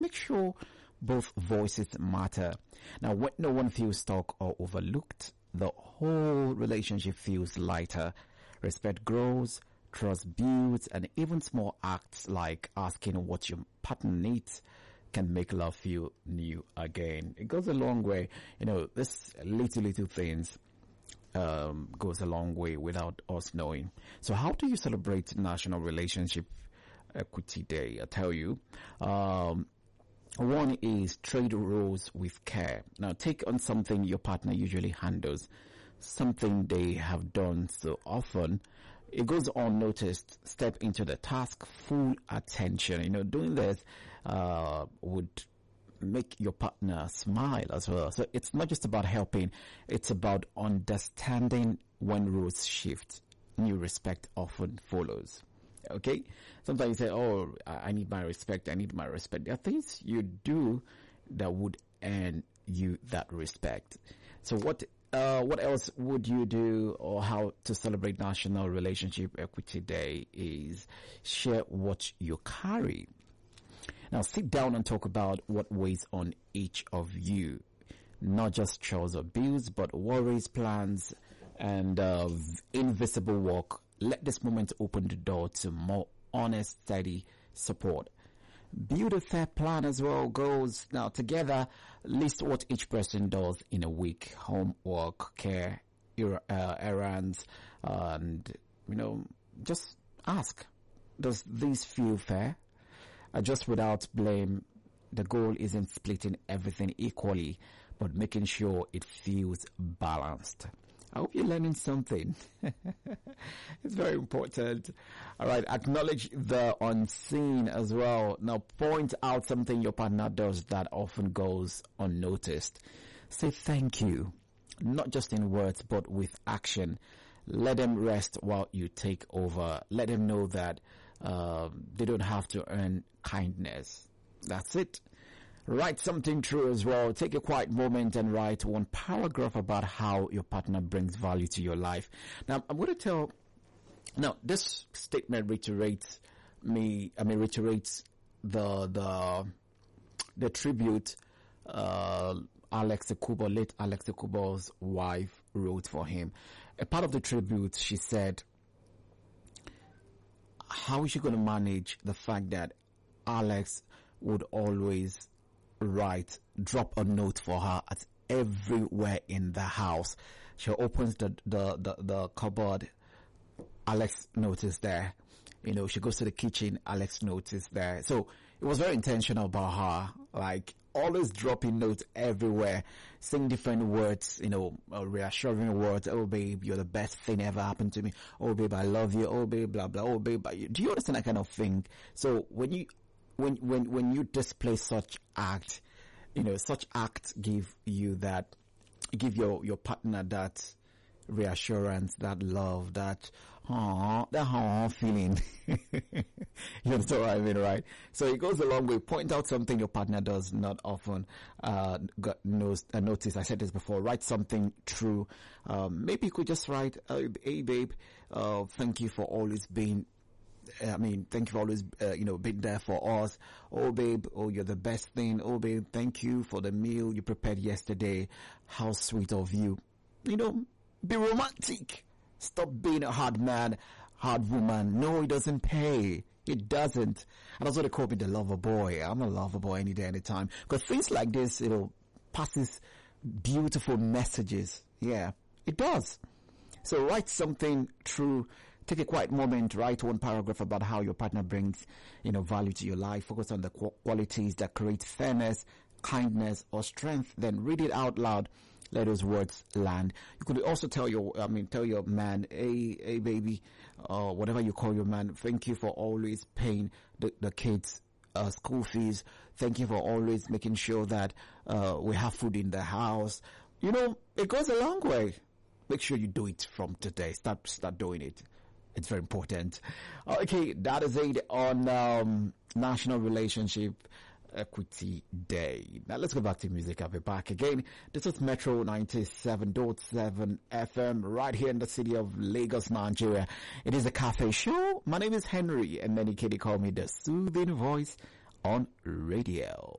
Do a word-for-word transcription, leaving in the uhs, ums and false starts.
make sure both voices matter. Now, when no one feels stuck or overlooked, the whole relationship feels lighter. Respect grows, trust builds, and even small acts like asking what your partner needs can make love feel new again. It goes a long way. You know, this little, little things um, goes a long way without us knowing. So how do you celebrate National Relationship Equity Day? I tell you, um, one is trade roles with care. Now, take on something your partner usually handles, something they have done so often. It goes unnoticed. Step into the task, full attention. You know, doing this uh, would make your partner smile as well. So it's not just about helping. It's about understanding when roles shift. New respect often follows. Okay? Sometimes you say, oh, I need my respect. I need my respect. There are things you do that would earn you that respect. So what Uh, what else would you do, or how to celebrate National Relationship Equity Day is share what you carry. Now sit down and talk about what weighs on each of you, not just chores or bills, but worries, plans, and uh, invisible work. Let this moment open the door to more honest, steady support. Build a fair plan as well, goals. Now together, list what each person does in a week: homework, care, er- uh, errands, and, you know, just ask, does this feel fair? Adjust without blame. The goal isn't splitting everything equally, but making sure it feels balanced. I hope you're learning something. It's very important. All right. Acknowledge the unseen as well. Now, point out something your partner does that often goes unnoticed. Say thank you, not just in words, but with action. Let them rest while you take over. Let them know that uh, they don't have to earn kindness. That's it. Write something true as well. Take a quiet moment and write one paragraph about how your partner brings value to your life. Now, I'm going to tell, now this statement reiterates me, I mean, reiterates the, the, the tribute, uh, Alex Ekubo, late Alex Ekubo's wife wrote for him. A part of the tribute, she said, how is she going to manage the fact that Alex would always write, drop a note for her at everywhere in the house. She opens the, the, the, the cupboard, Alex note is there. You know, she goes to the kitchen, Alex note is there. So it was very intentional about her, like always dropping notes everywhere, saying different words, you know, uh, reassuring words. Oh babe, you're the best thing ever happened to me. Oh babe, I love you. Oh babe, blah blah. Oh babe, do you understand that kind of thing? So when you When, when, when you display such act, you know, such acts give you that, give your, your partner that reassurance, that love, that, aww, that aww feeling. You understand what I mean, right? So it goes a long way. Point out something your partner does not often, uh, got knows, uh, notice. I said this before. Write something true. Um, maybe you could just write, uh, hey babe, uh, thank you for always being, I mean, thank you for always, uh, you know, being there for us. Oh, babe, oh, you're the best thing. Oh, babe, thank you for the meal you prepared yesterday. How sweet of you. You know, be romantic. Stop being a hard man, hard woman. No, it doesn't pay. It doesn't. And that's what they call me, the lover boy. I'm a lover boy any day, any time. Because things like this, you know, passes beautiful messages. Yeah, it does. So write something true. Take a quiet moment, write one paragraph about how your partner brings, you know, value to your life. Focus on the qualities that create fairness, kindness, or strength. Then read it out loud. Let those words land. You could also tell your, I mean, tell your man, hey, hey, baby, uh, whatever you call your man, thank you for always paying the, the kids' uh, school fees. Thank you for always making sure that uh, we have food in the house. You know, it goes a long way. Make sure you do it from today. Start, start doing it. It's very important. Okay, that is it on um, National Relationship Equity Day. Now let's go back to music. I'll be back again. This is Metro ninety-seven point seven F M right here in the city of Lagos, Nigeria. It is a cafe show. My name is Henry, and many kids call me the soothing voice on radio.